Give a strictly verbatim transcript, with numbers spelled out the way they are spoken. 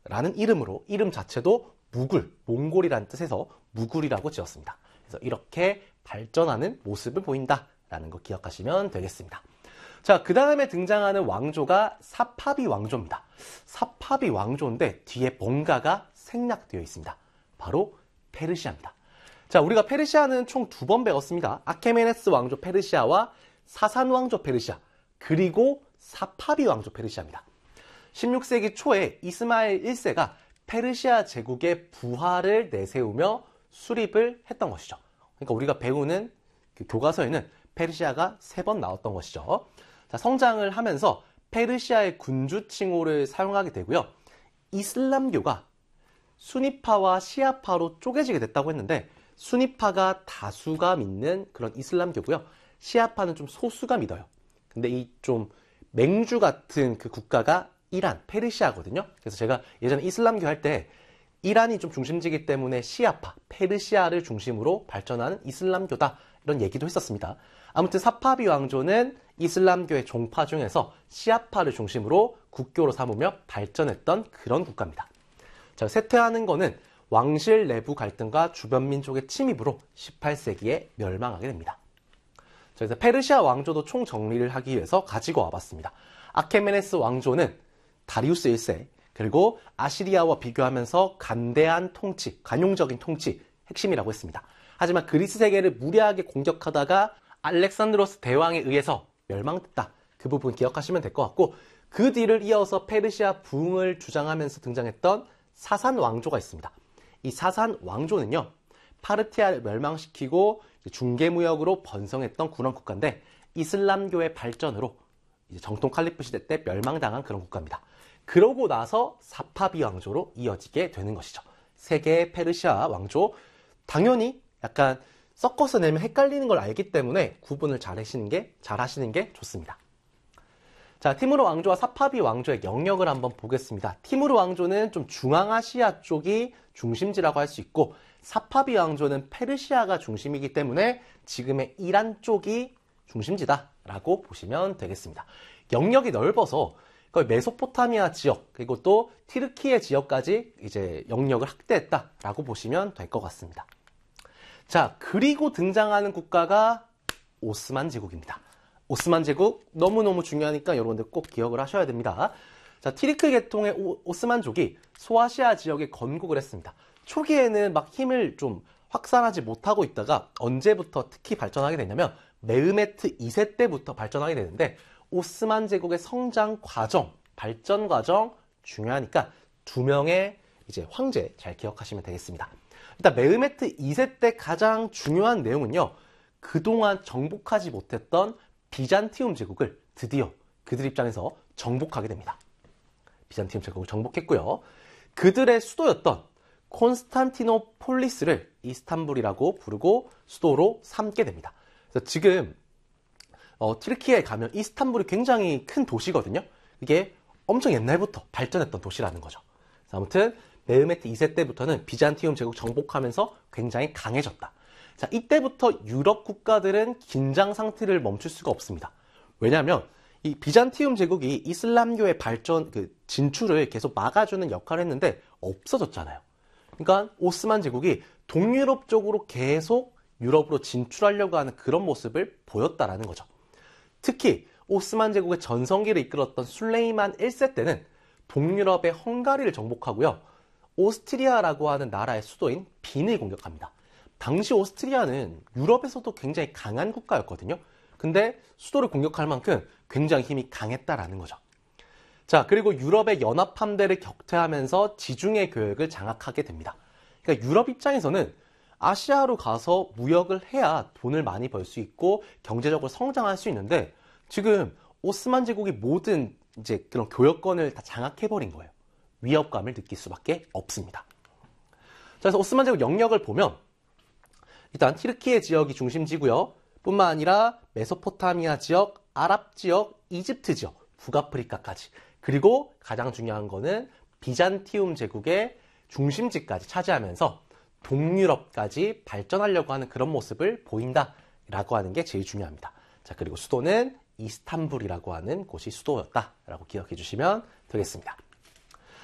라는 이름으로 이름 자체도 무굴, 몽골이라는 뜻에서 무굴이라고 지었습니다. 그래서 이렇게 발전하는 모습을 보인다라는 거 기억하시면 되겠습니다. 자, 그 다음에 등장하는 왕조가 사파비 왕조입니다. 사파비 왕조인데 뒤에 뭔가가 생략되어 있습니다. 바로 페르시아입니다. 자, 우리가 페르시아는 총 두 번 배웠습니다. 아케메네스 왕조 페르시아와 사산 왕조 페르시아, 그리고 사파비 왕조 페르시아입니다. 십육 세기 초에 이스마엘 일 세가 페르시아 제국의 부활을 내세우며 수립을 했던 것이죠. 그러니까 우리가 배우는 그 교과서에는 페르시아가 세 번 나왔던 것이죠. 자, 성장을 하면서 페르시아의 군주 칭호를 사용하게 되고요. 이슬람교가 수니파와 시아파로 쪼개지게 됐다고 했는데, 수니파가 다수가 믿는 그런 이슬람교고요. 시아파는 좀 소수가 믿어요. 근데 이 좀 맹주 같은 그 국가가 이란, 페르시아거든요. 그래서 제가 예전에 이슬람교 할 때 이란이 좀 중심지기 때문에 시아파, 페르시아를 중심으로 발전하는 이슬람교다, 이런 얘기도 했었습니다. 아무튼 사파비 왕조는 이슬람교의 종파 중에서 시아파를 중심으로 국교로 삼으며 발전했던 그런 국가입니다. 자, 쇠퇴하는 거는 왕실 내부 갈등과 주변 민족의 침입으로 십팔 세기에 멸망하게 됩니다. 자, 그래서 페르시아 왕조도 총 정리를 하기 위해서 가지고 와봤습니다. 아케메네스 왕조는 다리우스 일 세, 그리고 아시리아와 비교하면서 간대한 통치, 관용적인 통치, 핵심이라고 했습니다. 하지만 그리스 세계를 무리하게 공격하다가 알렉산드로스 대왕에 의해서 멸망됐다. 그 부분 기억하시면 될 것 같고, 그 뒤를 이어서 페르시아 부흥을 주장하면서 등장했던 사산 왕조가 있습니다. 이 사산 왕조는요, 파르티아를 멸망시키고 중개무역으로 번성했던 그런 국가인데, 이슬람교의 발전으로 이제 정통 칼리프 시대 때 멸망당한 그런 국가입니다. 그러고 나서 사파비 왕조로 이어지게 되는 것이죠. 세 개의 페르시아 왕조, 당연히 약간 섞어서 내면 헷갈리는 걸 알기 때문에 구분을 잘 하시는 게, 잘 하시는 게 좋습니다. 자, 티무르 왕조와 사파비 왕조의 영역을 한번 보겠습니다. 티무르 왕조는 좀 중앙아시아 쪽이 중심지라고 할 수 있고, 사파비 왕조는 페르시아가 중심이기 때문에 지금의 이란 쪽이 중심지다라고 보시면 되겠습니다. 영역이 넓어서 거의 메소포타미아 지역, 그리고 또 티르키예 지역까지 이제 영역을 확대했다라고 보시면 될 것 같습니다. 자, 그리고 등장하는 국가가 오스만 제국입니다. 오스만 제국 너무너무 중요하니까 여러분들 꼭 기억을 하셔야 됩니다. 자, 티르크 계통의 오, 오스만족이 소아시아 지역에 건국을 했습니다. 초기에는 막 힘을 좀 확산하지 못하고 있다가 언제부터 특히 발전하게 되냐면 메흐메트 이 세 때부터 발전하게 되는데, 오스만 제국의 성장 과정, 발전 과정 중요하니까 두 명의 이제 황제 잘 기억하시면 되겠습니다. 일단 메흐메트 이 세 때 가장 중요한 내용은요, 그동안 정복하지 못했던 비잔티움 제국을 드디어 그들 입장에서 정복하게 됩니다. 비잔티움 제국을 정복했고요. 그들의 수도였던 콘스탄티노폴리스를 이스탄불이라고 부르고 수도로 삼게 됩니다. 그래서 지금 어, 튀르키예에 가면 이스탄불이 굉장히 큰 도시거든요. 이게 엄청 옛날부터 발전했던 도시라는 거죠. 아무튼 메흐메트 이 세 때부터는 비잔티움 제국 정복하면서 굉장히 강해졌다. 자, 이때부터 유럽 국가들은 긴장 상태를 멈출 수가 없습니다. 왜냐하면 이 비잔티움 제국이 이슬람교의 발전, 그 진출을 계속 막아주는 역할을 했는데 없어졌잖아요. 그러니까 오스만 제국이 동유럽 쪽으로 계속 유럽으로 진출하려고 하는 그런 모습을 보였다라는 거죠. 특히 오스만 제국의 전성기를 이끌었던 술레이만 일 세 때는 동유럽의 헝가리를 정복하고요. 오스트리아라고 하는 나라의 수도인 빈을 공격합니다. 당시 오스트리아는 유럽에서도 굉장히 강한 국가였거든요. 근데 수도를 공격할 만큼 굉장히 힘이 강했다라는 거죠. 자, 그리고 유럽의 연합 함대를 격퇴하면서 지중해 교역을 장악하게 됩니다. 그러니까 유럽 입장에서는 아시아로 가서 무역을 해야 돈을 많이 벌 수 있고 경제적으로 성장할 수 있는데, 지금 오스만 제국이 모든 이제 그런 교역권을 다 장악해버린 거예요. 위협감을 느낄 수밖에 없습니다. 자, 그래서 오스만 제국 영역을 보면 일단 튀르키예 지역이 중심지고요. 뿐만 아니라 메소포타미아 지역, 아랍 지역, 이집트 지역, 북아프리카까지, 그리고 가장 중요한 거는 비잔티움 제국의 중심지까지 차지하면서 동유럽까지 발전하려고 하는 그런 모습을 보인다라고 하는 게 제일 중요합니다. 자, 그리고 수도는 이스탄불이라고 하는 곳이 수도였다라고 기억해 주시면 되겠습니다.